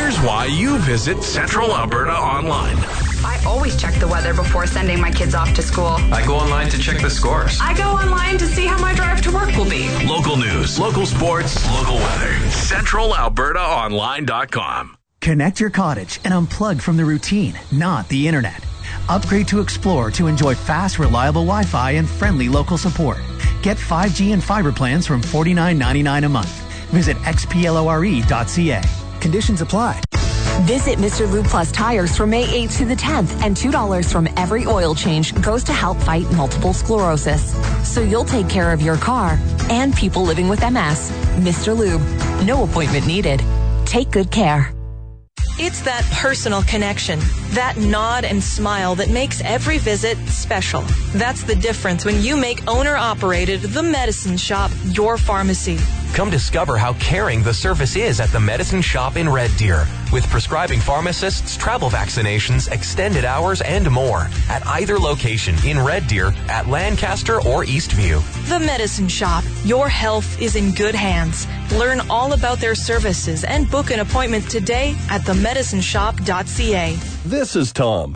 Here's why you visit Central Alberta Online. I always check the weather before sending my kids off to school. I go online to check the scores. I go online to see how my drive to work will be. Local news, local sports, local weather. CentralAlbertaOnline.com. Connect your cottage and unplug from the routine, not the internet. Upgrade to Explore to enjoy fast, reliable Wi-Fi and friendly local support. Get 5G and fiber plans from $49.99 a month. Visit xplore.ca. Conditions apply. Visit Mr. Lube Plus Tires from May 8th to the 10th, and $2 from every oil change goes to help fight multiple sclerosis. So you'll take care of your car and people living with MS. Mr. Lube. No appointment needed. Take good care. It's that personal connection, that nod and smile that makes every visit special. That's the difference when you make owner-operated The Medicine Shop your pharmacy. Come discover how caring the service is at The Medicine Shop in Red Deer, with prescribing pharmacists, travel vaccinations, extended hours, and more at either location in Red Deer, at Lancaster, or Eastview. The Medicine Shop. Your health is in good hands. Learn all about their services and book an appointment today at themedicineshop.ca. This is Tom.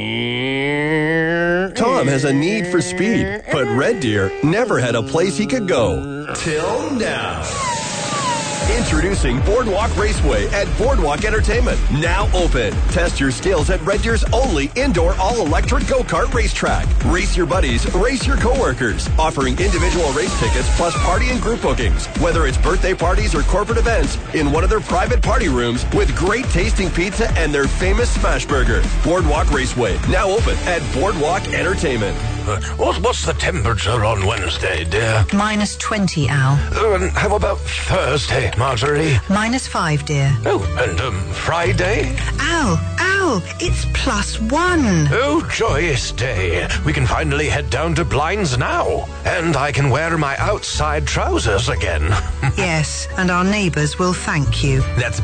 Tom has a need for speed, but Red Deer never had a place he could go. Till now. Introducing Boardwalk Raceway at Boardwalk Entertainment. Now open. Test your skills at Red Deer's only indoor all-electric go-kart racetrack. Race your buddies, race your coworkers. Offering individual race tickets plus party and group bookings. Whether it's birthday parties or corporate events, in one of their private party rooms with great tasting pizza and their famous smash burger. Boardwalk Raceway. Now open at Boardwalk Entertainment. What's the temperature on Wednesday, dear? -20, Al. How about Thursday, Marjorie? -5, dear. Oh, and Friday? Al, it's +1. Oh, joyous day. We can finally head down to Blinds now. And I can wear my outside trousers again. Yes, and our neighbours will thank you. That's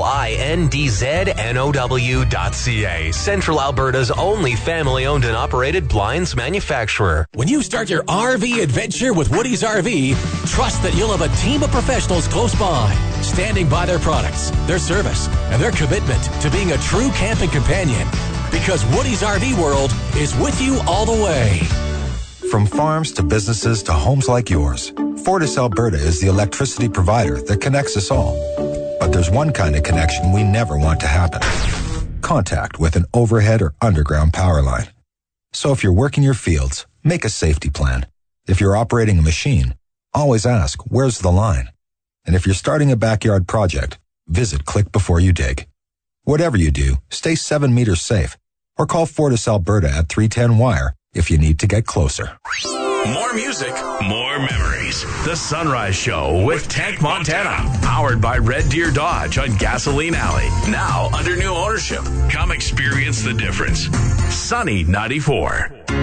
BLINDZNOW.ca, Central Alberta's only family-owned and operated blinds manufacturer. When you start your RV adventure with Woody's RV, trust that you'll have a team of professionals close by, standing by their products, their service, and their commitment to being a true camping companion. Because Woody's RV World is with you all the way. From farms to businesses to homes like yours, Fortis Alberta is the electricity provider that connects us all. But there's one kind of connection we never want to happen. Contact with an overhead or underground power line. So if you're working your fields, make a safety plan. If you're operating a machine, always ask, where's the line? And if you're starting a backyard project, visit Click Before You Dig. Whatever you do, stay 7 meters safe or call Fortis Alberta at 310-WIRE if you need to get closer. More music, more memories. The Sunrise Show with Tank Montana. Powered by Red Deer Dodge on Gasoline Alley. Now under new ownership. Come experience the difference. Sunny 94.